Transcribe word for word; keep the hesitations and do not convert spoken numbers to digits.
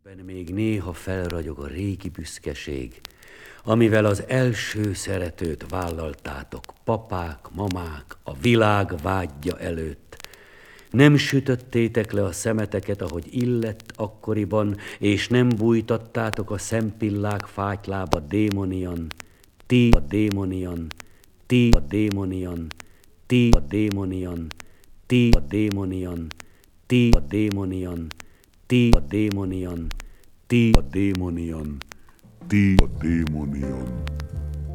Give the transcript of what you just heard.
Ben még néha felragyog a régi büszkeség, amivel az első szeretőt vállaltátok papák, mamák, a világ vágyja előtt. Nem sütöttétek le a szemeteket, ahogy illett akkoriban, és nem bújtattátok a szempillák fátylába démonian, ti a démonian, ti a démonian, ti a démonian, ti a démonian, ti a démonian, ti a démonian, ti a démonian, ti a démonian.